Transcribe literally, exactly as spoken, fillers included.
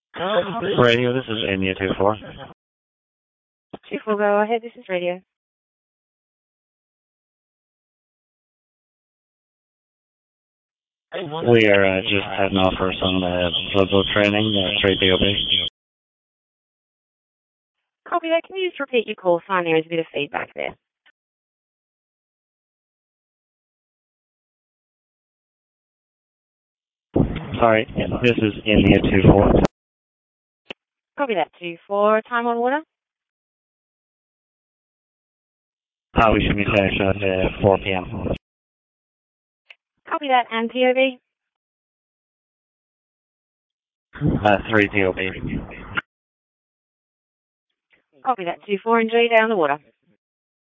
Radio, this is India two four. two four, go ahead, this is radio. We are uh, just heading off for some uh, blood boat training, uh, three D O B. Copy that. Can you just repeat your call sign? There is a bit of feedback there. Sorry, this is India two four. Copy that. two four, time on water? Uh, we should be finished at uh, four p.m. Copy that. And P O V? Uh, three D O B. Copy that. two four, and G down the water.